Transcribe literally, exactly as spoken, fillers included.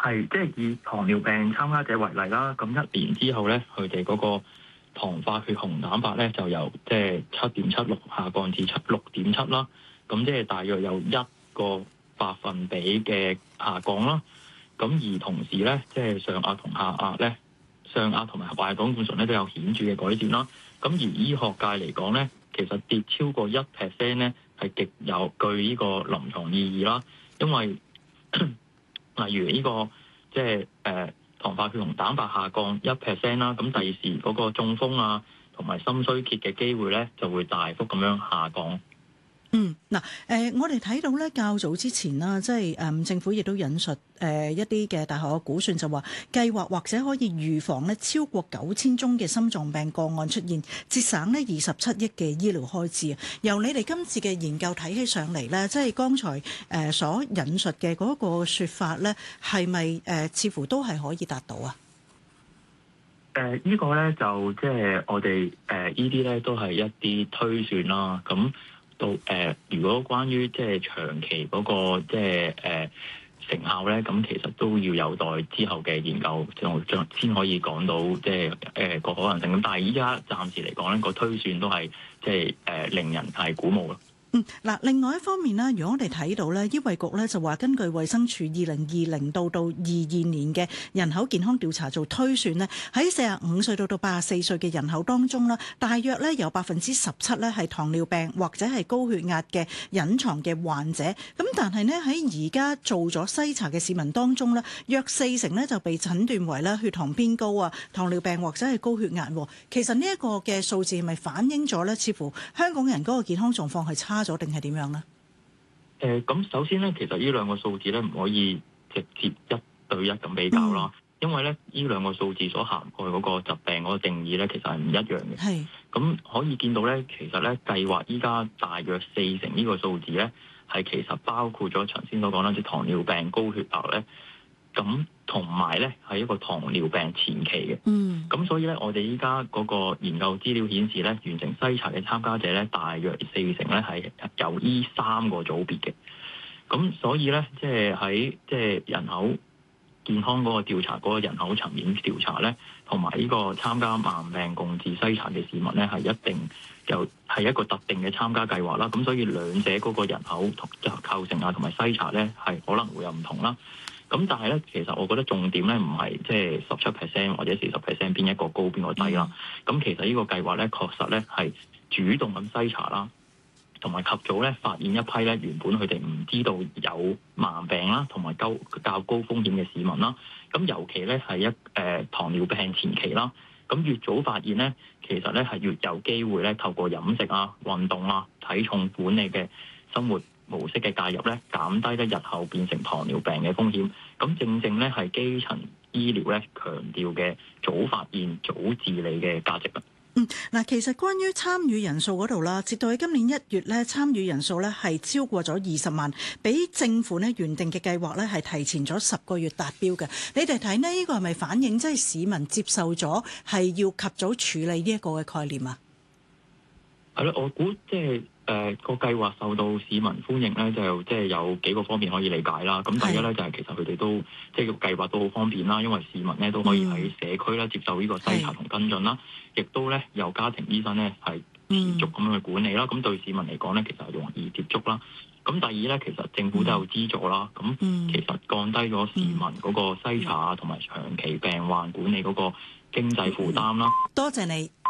係即係以糖尿病參加者為例啦，咁一年之後咧，佢哋嗰個糖化血紅蛋白咧就由即係七點七六下降至七六點七啦，咁即係大約有一個百分比嘅下降啦。咁而同時咧，即係上壓同下壓咧，上壓同埋壞膽固醇咧都有顯著嘅改善啦。咁而醫學界嚟講咧，其實跌超過一 percent 咧係極有具呢個臨床意義啦，因為例如呢個即係誒糖化血紅蛋白下降一 percent 啦，咁第時嗰個中風啊同埋心衰竭嘅機會咧就會大幅咁樣下降。 嗯，嗱，誒，我哋睇到咧，較早之前啦，即係誒政府亦都引述誒一啲嘅大學嘅估算，就話計劃或者可以預防咧超過九千宗嘅心臟病個案出現，節省呢二十七億嘅醫療開支啊。由你哋今次嘅研究睇起上嚟咧，即係剛才誒所引述嘅嗰個説法咧，係咪誒似乎都係可以達到啊？ 誒、呃，呢個咧就即係我哋誒呢啲咧都係一啲推算啦，咁。到誒、呃，如果關於即係長期嗰、那個即係誒成效咧，咁其實都要有待之後嘅研究，就將先可以講到即係誒個可能性。咁但係依家暫時嚟講咧，個推算都係即係誒令人係鼓舞咯。 嗯，嗱，另外一方面呢，如果我哋睇到咧，醫衛局咧就話根據衛生署二零二零到到二二年嘅人口健康調查做推算呢，喺四十五歲到到八十四歲嘅人口當中呢，大約咧有百分之十七咧係糖尿病或者係高血壓嘅隱藏嘅患者。咁但係呢，喺而家做咗篩查嘅市民當中呢，約四成呢就被診斷為咧血糖偏高啊、糖尿病或者係高血壓。其實呢一個嘅數字係咪反映咗呢？似乎香港人嗰個健康狀況係差咗定係點樣咧？誒、 呃，咁首先咧，其實呢兩個數字咧唔可以直接一對一咁比較啦，嗯、因為咧呢兩個數字所涵蓋嗰個疾病嗰個定義咧，其實係唔一樣嘅。係是，咁可以見到咧，其實咧計劃依家大約四成呢個數字咧，係其實包括咗頭先所講啦，即係糖尿病、高血壓咧。咁同埋咧係一個糖尿病前期嘅，嗯，咁所以咧我哋依家嗰個研究資料顯示咧，完成篩查嘅參加者咧，大約四成咧係有呢三個組別嘅，咁所以咧即係喺即係人口健康嗰個調查嗰、嗰個人口層面調查咧，同埋呢個參加慢病共治篩查嘅市民咧，係一定有係一個特定嘅參加計劃啦，咁所以兩者嗰個人口同構成啊同埋篩查咧係可能會有唔同啦。咁但係咧，其實我覺得重點咧唔係即係十七 percent 或者四十 percent 邊一個高邊個低啦。咁、嗯、其實呢個計劃咧確實咧係主動咁篩查啦，同埋及早咧發現一批咧原本佢哋唔知道有慢病啦，同埋高較高風險嘅市民啦。咁尤其咧係一誒、呃、糖尿病前期啦。咁越早發現咧，其實咧係越有機會咧透過飲食啊、運動啊、體重管理嘅生活模式嘅介入咧，減低咧日後變成糖尿病嘅風險。咁正正咧係基層醫療咧強調嘅早發現、早治理嘅價值啦。 嗯，嗱，其實關於參與人數嗰度啦，直到喺今年一月咧，參與人數咧係超過咗二十萬，比政府咧原定嘅計劃咧係提前咗十個月達標嘅。你哋睇呢，呢個係咪反映即係市民接受咗係要及早處理呢一個嘅概念啊？ 係咯，我估即係。誒、呃個計劃受到市民歡迎咧，就即係有幾個方面可以理解啦。咁第一咧就係、是、其實佢哋都即係個計劃都好方便啦，因為市民咧都可以喺社區咧接受呢個篩查同跟進啦，亦是都咧由家庭醫生咧係持續咁樣去管理啦。咁、嗯、對市民嚟講咧，其實係容易接觸啦。咁第二咧，其實政府都有資助啦。咁、嗯、其實降低咗市民嗰個篩查啊，同埋長期病患管理嗰個經濟負擔啦。 多謝你。